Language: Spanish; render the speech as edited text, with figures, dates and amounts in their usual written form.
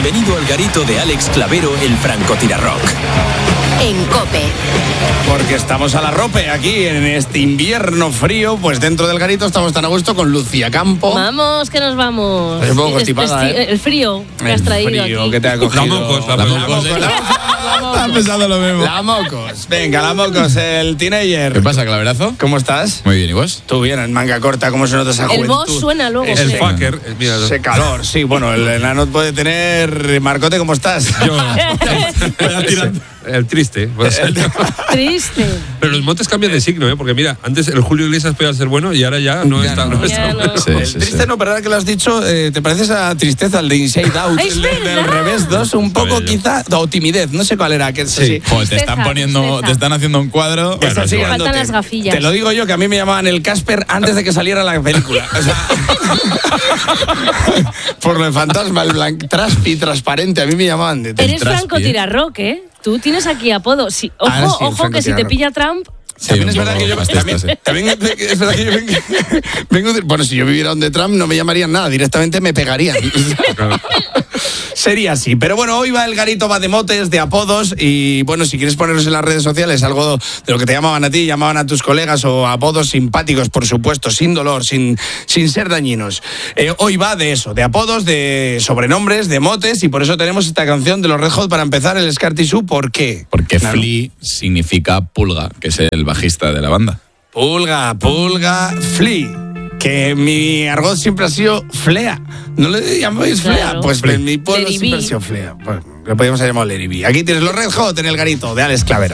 Bienvenido al garito de Alex Clavero, el francotirarrock. En COPE. Porque estamos a la rope aquí en este invierno frío, pues dentro del garito estamos tan a gusto con Lucía Campo. Vamos, que nos vamos. Es un poco constipada, El frío que has traído El frío aquí. que te ha cogido. La mocos. Ha pesado lo mismo. La mocos. Venga, la mocos, el teenager. ¿Qué pasa, Claverazo? ¿Cómo estás? Muy bien, ¿y vos? Tú bien, en manga corta, ¿cómo se nota esa juventud? El boss suena luego. Ese- El sí. fucker. Mira, Ese calor, sí, bueno, el enano puede tener... Marcote, ¿cómo estás? El triste. Triste. Pero los montes cambian de signo, ¿eh? Porque mira, antes el Julio Iglesias podía ser bueno y ahora ya no Ya está. no. No está Ya no. bueno. Sí, El sí, triste sí. no, pero ahora que lo has dicho, ¿te parece esa tristeza, el de Inside Out, Es el del verdad. Revés 2? Un poco bello. quizá, o timidez, no sé cuál era, que es así. Joder, te están Tristeza, poniendo, tristeza. te están haciendo un cuadro. Es así, Me faltan grandote. las gafillas. Te lo digo yo, que a mí me llamaban el Casper antes de que saliera la película. O sea, por lo de fantasma, el traspi transparente, a mí me llamaban de Eres traspi, francotirarrock, ¿eh? Tú tienes aquí apodo. Sí, ojo, Ahora sí, el ojo, que si te francotirarrock. pilla Trump... Sí, También un es verdad poco que yo, fascista, sí. también es verdad que yo vengo bueno, si yo viviera donde Trump no me llamarían nada, directamente me pegarían. Sería así. Pero bueno, hoy el garito va de motes, de apodos, y bueno, si quieres ponerlos en las redes sociales, algo de lo que te llamaban a ti, llamaban a tus colegas, o apodos simpáticos, por supuesto, sin dolor, sin ser dañinos. Hoy va de eso, de apodos, de sobrenombres, de motes, y por eso tenemos esta canción de los Red Hot para empezar, el Scar Tissue. ¿Por qué? Porque Claro. Flea significa pulga, que es el bajista de la banda. Pulga, Flea. Que mi argot siempre ha sido Flea. ¿No le llamáis Flea? Claro. Pues en mi pueblo Lady siempre ha B. sido Flea. Pues, le podríamos haber llamado Lady B. Aquí tienes los Red Hot en el garito de Alex Clavero.